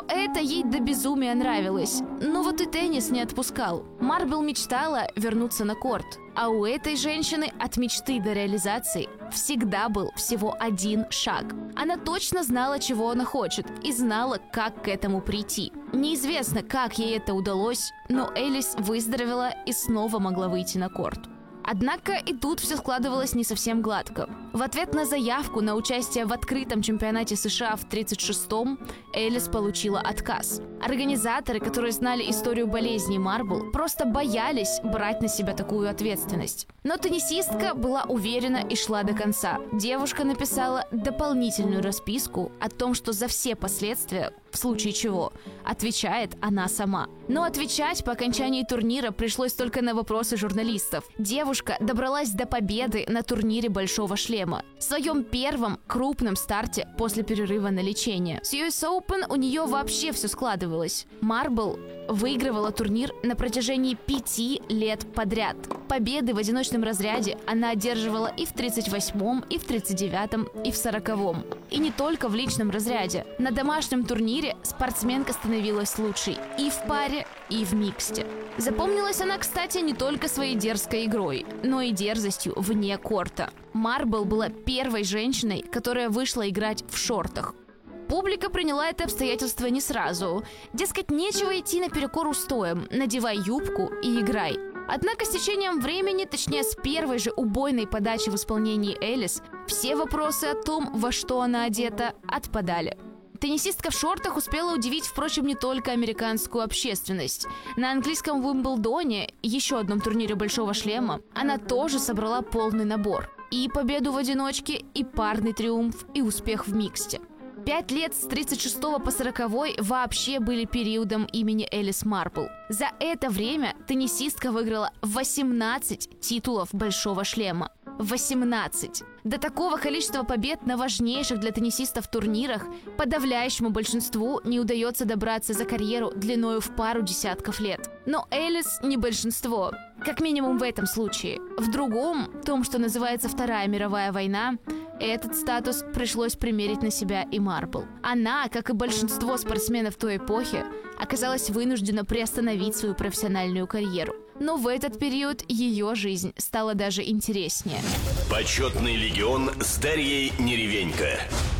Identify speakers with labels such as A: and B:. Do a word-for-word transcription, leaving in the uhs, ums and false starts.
A: Все это ей до безумия нравилось. Но вот и теннис не отпускал. Марбл мечтала вернуться на корт. А у этой женщины от мечты до реализации всегда был всего один шаг. Она точно знала, чего она хочет, и знала, как к этому прийти. Неизвестно, как ей это удалось, но Элис выздоровела и снова могла выйти на корт. Однако и тут все складывалось не совсем гладко. В ответ на заявку на участие в открытом чемпионате США в тридцать шестом Элис получила отказ. Организаторы, которые знали историю болезни Марбл, просто боялись брать на себя такую ответственность. Но теннисистка была уверена и шла до конца. Девушка написала дополнительную расписку о том, что за все последствия, в случае чего, отвечает она сама. Но отвечать по окончании турнира пришлось только на вопросы журналистов. Девушка добралась до победы на турнире Большого шлема, в своем первом крупном старте после перерыва на лечение. С ю эс Open у нее вообще все складывалось. Марбл выигрывала турнир на протяжении пяти лет подряд. Победы в одиночном разряде она одерживала и в тридцать восьмом, и в тридцать девятом, и в сороковом. И не только в личном разряде. На домашнем турнире спортсменка становилась лучшей и в паре, и в миксте. Запомнилась она, кстати, не только своей дерзкой игрой, но и дерзостью вне корта. Марбл была первой женщиной, которая вышла играть в шортах. Публика приняла это обстоятельство не сразу. Дескать, нечего идти наперекор устоям, надевай юбку и играй. Однако с течением времени, точнее с первой же убойной подачи в исполнении Элис, все вопросы о том, во что она одета, отпадали. Теннисистка в шортах успела удивить, впрочем, не только американскую общественность. На английском Уимблдоне, еще одном турнире Большого шлема, она тоже собрала полный набор. И победу в одиночке, и парный триумф, и успех в миксте. Пять лет с тридцать шестого по сороковой вообще были периодом имени Элис Марбл. За это время теннисистка выиграла восемнадцать титулов Большого шлема. восемнадцать. До такого количества побед на важнейших для теннисистов турнирах подавляющему большинству не удается добраться за карьеру длиною в пару десятков лет. Но Элис не большинство. Как минимум в этом случае. В другом, том, что называется Вторая мировая война, этот статус пришлось примерить на себя и Марбл. Она, как и большинство спортсменов той эпохи, оказалась вынуждена приостановить свою профессиональную карьеру. Но в этот период ее жизнь стала даже интереснее.
B: Почетный легион с Дарьей Неревенько.